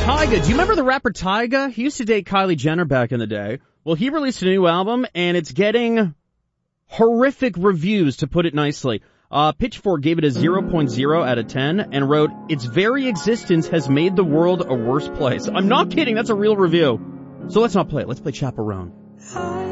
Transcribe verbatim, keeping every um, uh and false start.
Tyga. Do you remember the rapper Tyga? He used to date Kylie Jenner back in the day. Well, he released a new album, and it's getting horrific reviews, to put it nicely. Uh, Pitchfork gave it a zero point zero out of ten and wrote, its very existence has made the world a worse place. I'm not kidding. That's a real review. So let's not play it. Let's play Chaperone.